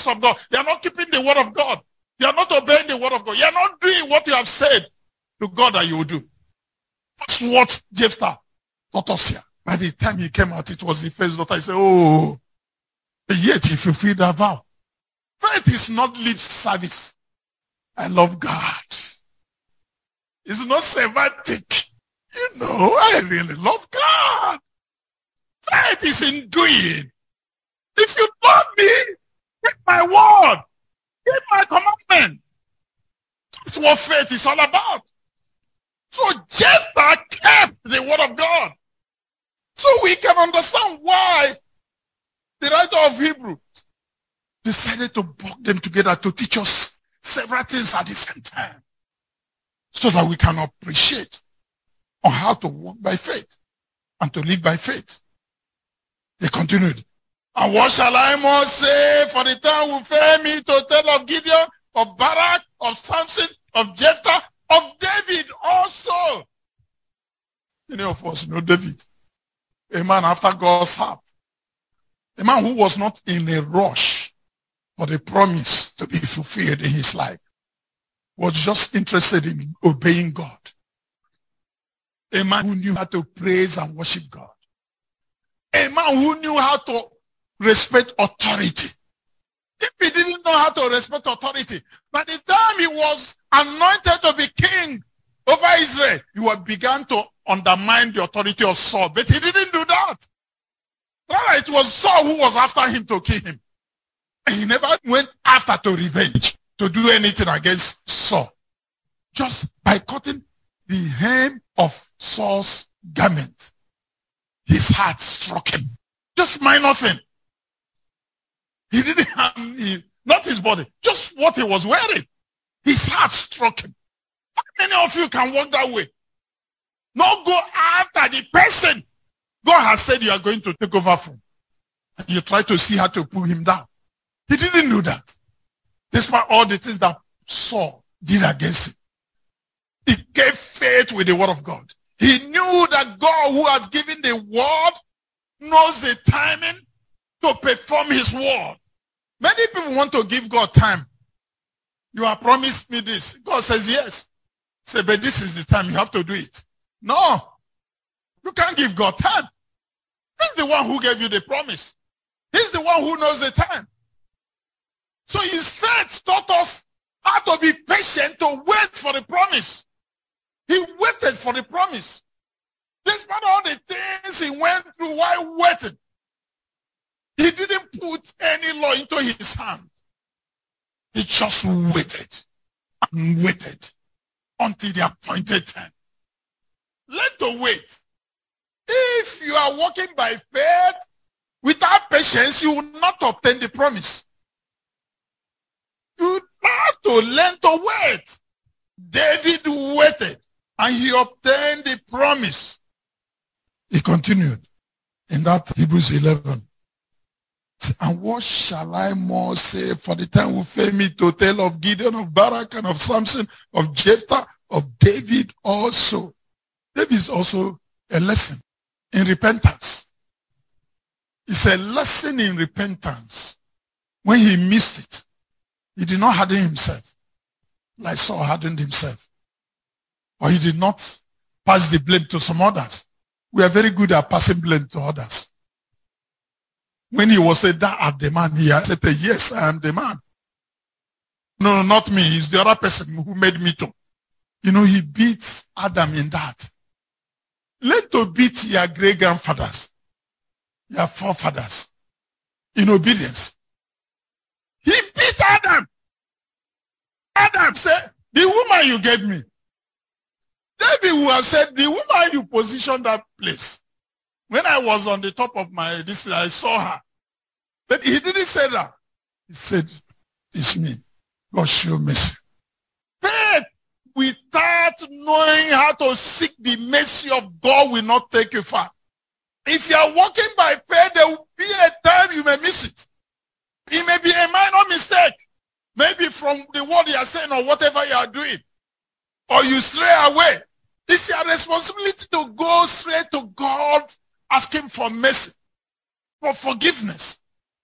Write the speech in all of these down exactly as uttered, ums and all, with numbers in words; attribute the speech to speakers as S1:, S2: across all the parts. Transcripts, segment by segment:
S1: promise of God. You are not keeping the word of God. You are not obeying the word of God. You are not doing what you have said to God that you will do. That's what Jephthah taught us here. By the time he came out, it was the first daughter. He said, oh, yet he fulfilled that vow. Faith is not lip service. I love God. It's not semantic. You know, I really love God. Faith is in doing. If you love me, keep my word. Keep my commandment. That's what faith is all about. So Jephthah kept the word of God. So we can understand why the writer of Hebrews decided to bring them together to teach us several things at the same time, so that we can appreciate on how to walk by faith and to live by faith. They continued. And what shall I more say? For the time will fail me to tell of Gideon, of Barak, of Samson, of Jephthah, of David also. Many of us know David, a man after God's heart, a man who was not in a rush for the promise to be fulfilled in his life, was just interested in obeying God. A man who knew how to praise and worship God. A man who knew how to respect authority. If he didn't know how to respect authority, by the time he was anointed to be king over Israel, he had begun to undermine the authority of Saul. But he didn't do that. Rather, it was Saul who was after him to kill him. And he never went after to revenge, to do anything against Saul. Just by cutting the hem of Saul's garment, his heart struck him. Just minor thing. He didn't have, he, not his body, just what he was wearing. His heart struck him. How many of you can walk that way? Not go after the person God has said you are going to take over from. And you try to see how to pull him down. He didn't do that. Despite all the things that Saul did against him. He gave faith with the word of God. He knew that God, who has given the word, knows the timing to perform his word. Many people want to give God time. You have promised me this. God says yes. Say, but this is the time you have to do it. No. You can't give God time. He's the one who gave you the promise. He's the one who knows the time. So his faith taught us how to be patient to wait for the promise. He waited for the promise. Despite all the things he went through while waiting, he didn't put any law into his hand. He just waited and waited until the appointed time. Learn to wait. If you are walking by faith without patience, you will not obtain the promise. You have to learn to wait. David waited and he obtained the promise. He continued in that Hebrews eleven. And what shall I more say? For the time will fail me to tell of Gideon, of Barak, and of Samson, of Jephthah, of David also. David is also a lesson in repentance. It's a lesson in repentance. When he missed it, he did not harden himself like Saul hardened himself. Or he did not pass the blame to some others. We are very good at passing blame to others. When he was said that at the man, he accepted, yes, I am the man. No, not me. It's the other person who made me to. You know, he beat Adam in that. Learn to beat your great-grandfathers, your forefathers, in obedience. He beat Adam. Adam said, the woman you gave me. David would have said, the woman you positioned that place. When I was on the top of my district, I saw her. But he didn't say that. He said, it's me. God show mercy. Faith without knowing how to seek the mercy of God will not take you far. If you are walking by faith, there will be a time you may miss it. It may be a minor mistake. Maybe from the word you are saying or whatever you are doing. Or you stray away. It's your responsibility to go straight to God, ask him for mercy, for forgiveness. Don't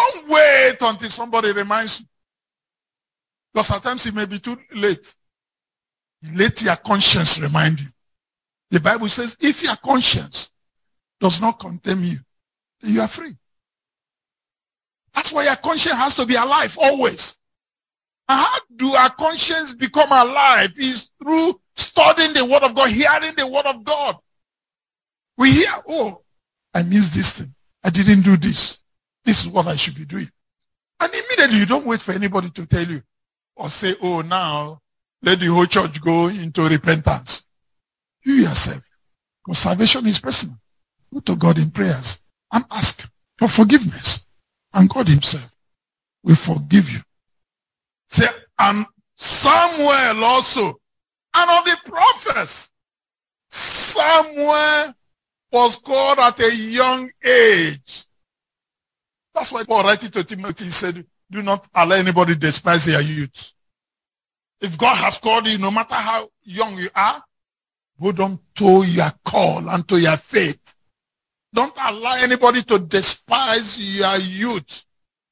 S1: Don't wait until somebody reminds you. Because sometimes it may be too late. Let your conscience remind you. The Bible says, if your conscience does not condemn you, then you are free. That's why your conscience has to be alive always. And how do our conscience become alive? Is through studying the word of God, hearing the word of God. We hear, oh, I missed this thing. I didn't do this. This is what I should be doing. And immediately you don't wait for anybody to tell you or say, oh, now let the whole church go into repentance. You yourself. Because salvation is personal. Go to God in prayers and ask for forgiveness. And God himself will forgive you. Say, and Samuel also, and of the prophets, Samuel was called at a young age. That's why Paul writing to Timothy said, do not allow anybody to despise your youth. If God has called you, no matter how young you are, hold on to your call and to your faith. Don't allow anybody to despise your youth.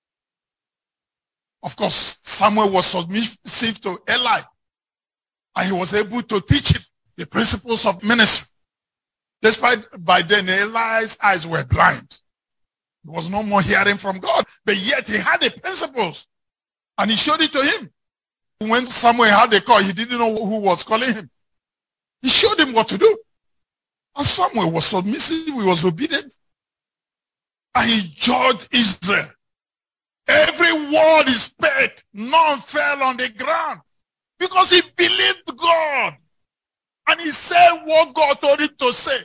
S1: Of course, Samuel was submissive to Eli, and he was able to teach him the principles of ministry. Despite by then Eli's eyes were blind. He was no more hearing from God, but yet he had the principles, and he showed it to him. When Samuel had the call, he didn't know who was calling him. He showed him what to do. And Samuel was submissive, he was obedient. And he judged Israel. Every word he spake, none fell on the ground. Because he believed God. And he said what God told him to say.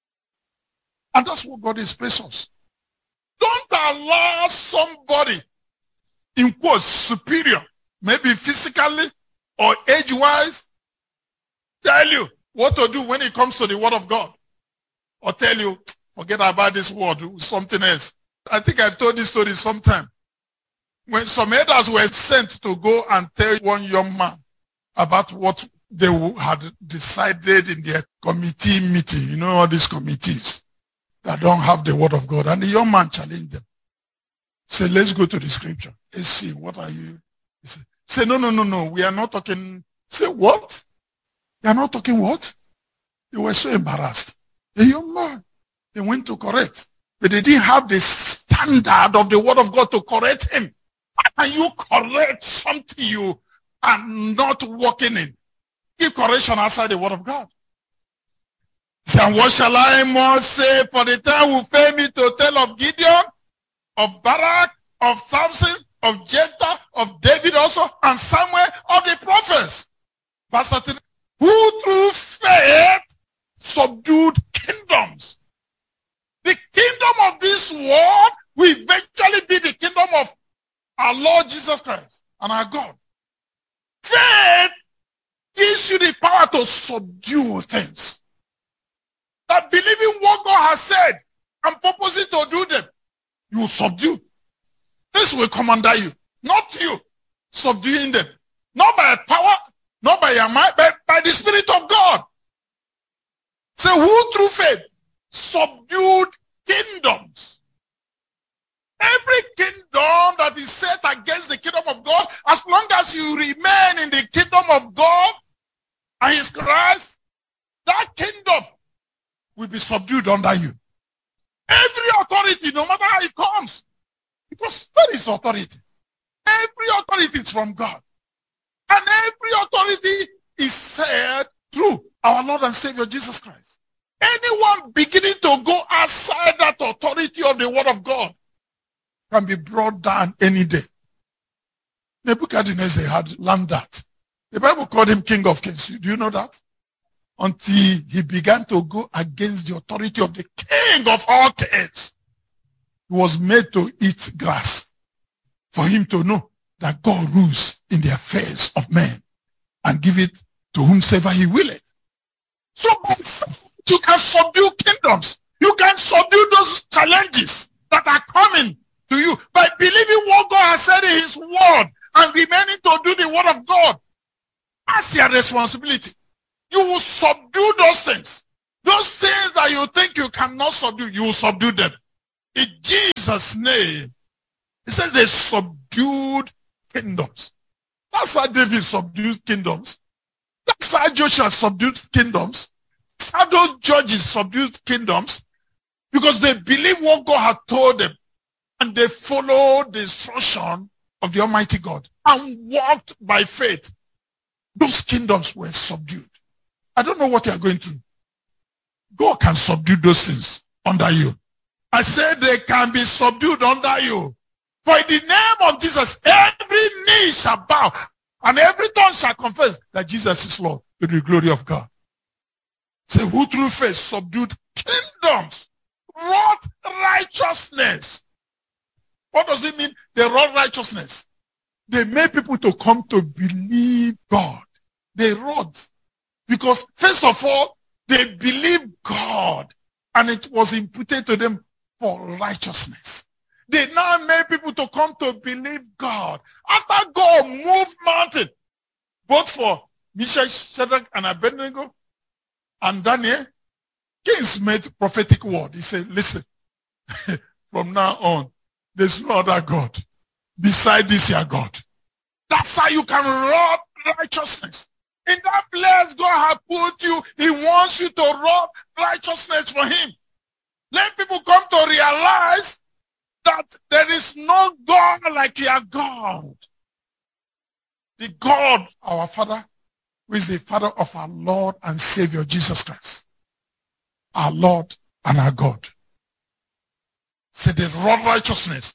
S1: And that's what God expects us. Don't allow somebody, in quotes, superior, maybe physically or age-wise, tell you what to do when it comes to the word of God. Or tell you, forget about this word, something else. I think I've told this story sometime. When some elders were sent to go and tell one young man about what they had decided in their committee meeting, you know, all these committees that don't have the word of God. And the young man challenged them. Say, let's go to the scripture. Let's see, what are you? He said, say, no, no, no, no, we are not talking. Say, what? You are not talking what? They were so embarrassed. The young man, they went to correct. But they didn't have the standard of the word of God to correct him. How can you correct something you are not working in? Give correction outside the word of God. He said, what shall I more say? For the time will fail me to tell of Gideon, of Barak, of Samson, of Jephthah, of David also, and Samuel, of the prophets. Verse thirteen, who through faith subdued kingdoms. The kingdom of this world will eventually be the kingdom of our Lord Jesus Christ and our God. Faith gives you the power to subdue things. That believing what God has said and purposing to do them, you will subdue. This will come under you, not you subduing them. Not by power, not by your mind, but by the Spirit of God. So who through faith subdued kingdoms? Every kingdom that is set against the kingdom of God, as long as you remain in the kingdom of God and his Christ, that kingdom will be subdued under you. Every authority, no matter how it comes, because that is authority. Every authority is from God. And every authority is said through our Lord and Savior Jesus Christ. Anyone beginning to go outside that authority of the word of God can be brought down any day. Nebuchadnezzar had learned that. The Bible called him King of Kings. Do you know that? Until he began to go against the authority of the King of all kings. He was made to eat grass for him to know that God rules in the affairs of men and give it to whomsoever he willeth. So you can subdue kingdoms. You can subdue those challenges that are coming to you by believing what God has said in his word and remaining to do the word of God. That's your responsibility. You will subdue those things. Those things that you think you cannot subdue, you will subdue them. In Jesus' name, He said they subdued kingdoms. That's how David subdued kingdoms. That's how Joshua subdued kingdoms. That's how those judges subdued kingdoms. Because they believe what God had told them. And they followed the instruction of the Almighty God and walked by faith. Those kingdoms were subdued. I don't know what you are going through. God can subdue those things under you. I said they can be subdued under you. For in the name of Jesus, every knee shall bow and every tongue shall confess that Jesus is Lord to the glory of God. Say, who through faith subdued kingdoms, wrought righteousness. What does it mean? They wrought righteousness. They made people to come to believe God. They wrought. Because first of all, they believed God and it was imputed to them for righteousness. They now made people to come to believe God. After God moved mountain, both for Meshach, Shadrach, and Abednego, and Daniel, kings made prophetic word. He said, listen, from now on, there's no other God beside this your God. That's how you can rob righteousness. In that place God has put you, he wants you to rob righteousness for him. Let people come to realize that there is no God like your God. The God, our Father, who is the Father of our Lord and Savior, Jesus Christ. Our Lord and our God. Say the wrought righteousness.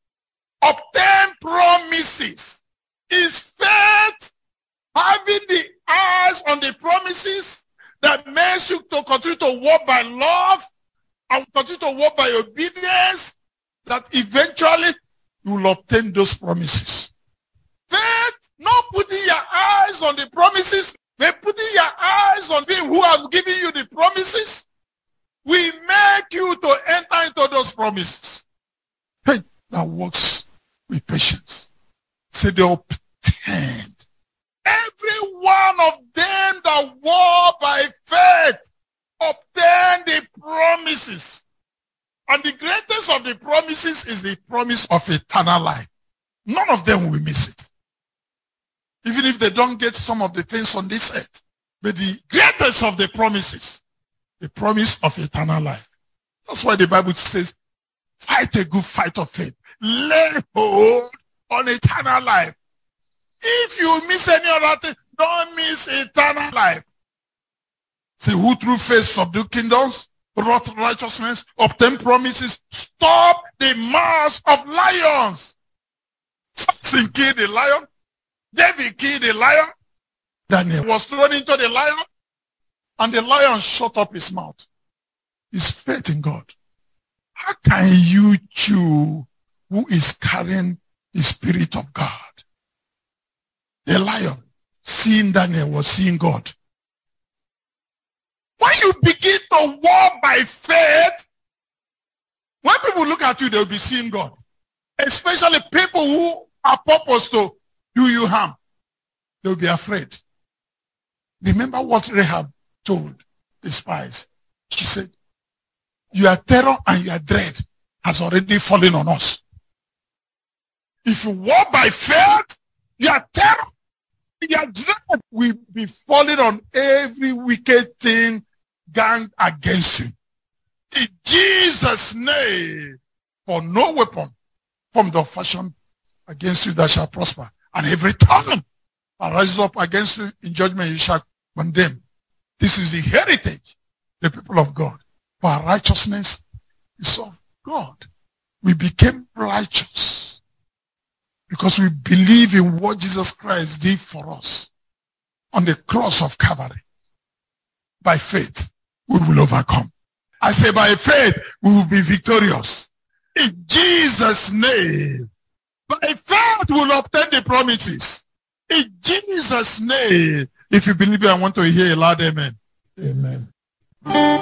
S1: Obtain promises. Is faith having the eyes on the promises that makes you to continue to walk by love and continue to walk by obedience, that eventually you will obtain those promises. Faith, not putting your eyes on the promises, but putting your eyes on him who has given you the promises, will make you to enter into those promises. Faith that works with patience. Say they obtained. Every one of them that walk by faith obtain the promises. And the greatest of the promises is the promise of eternal life. None of them will miss it. Even if they don't get some of the things on this earth. But the greatest of the promises, the promise of eternal life. That's why the Bible says, fight a good fight of faith. Lay hold on eternal life. If you miss any other thing, don't miss eternal life. Say, who through faith subdue kingdoms, wrought righteousness, obtain promises, stop the mouths of lions. Samson killed the lion. David killed the lion. Daniel was thrown into the lion. And the lion shut up his mouth. His faith in God. How can you chew who is carrying the Spirit of God? The lion, seeing Daniel, was seeing God. When you begin to walk by faith, when people look at you, they'll be seeing God. Especially people who are purposed to do you harm. They'll be afraid. Remember what Rahab told the spies. She said, your terror and your dread has already fallen on us. If you walk by faith, your terror, your dread will be falling on every wicked thing gang against you. In Jesus' name, for no weapon formed or fashioned against you that shall prosper. And every tongue that rises up against you in judgment you shall condemn. This is the heritage, the people of God. For our righteousness is of God. We became righteous because we believe in what Jesus Christ did for us on the cross of Calvary. By faith, we will overcome. I say by faith, we will be victorious. In Jesus' name. By faith, we will obtain the promises. In Jesus' name. If you believe it, I want to hear a loud amen. Amen.